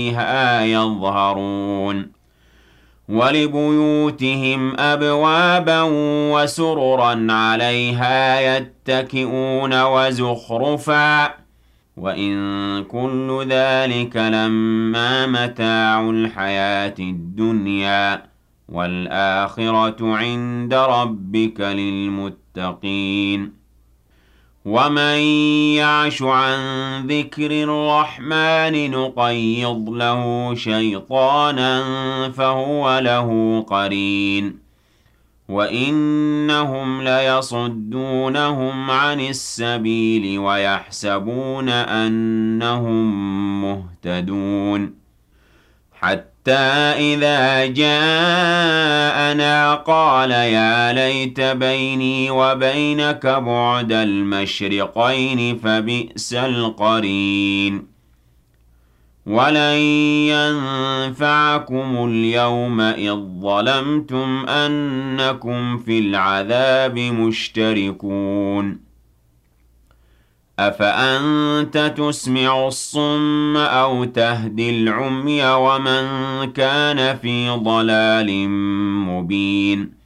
فيها يظهرون ولبيوتهم أبوابا وسررا عليها يتكئون وزخرفا وإن كل ذلك لما متاع الحياة الدنيا والآخرة عند ربك للمتقين ومن يعش عن ذكر الرحمن نقيض له شيطانا فهو له قرين وإنهم ليصدونهم عن السبيل ويحسبون أنهم مهتدون حتى إذا جاءنا قال يا ليت بيني وبينك بعد المشرقين فبئس القرين ولن ينفعكم اليوم إذ ظلمتم أنكم في العذاب مشتركون أفأنت تسمع الصم أو تهدي العمي ومن كان في ضلال مبين